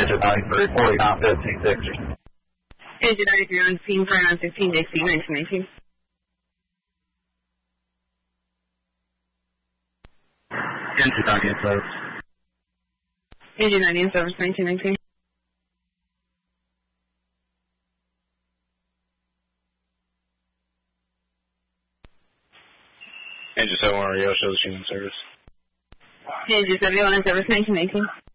Engine 93, 40 pound 15 Sixers. Engine 93 on scene for 915 JC 1919. Engine 90 in service. Engine 90 in service 1919. Engine 71 REO shows you in service. Engine 71 in service 1918.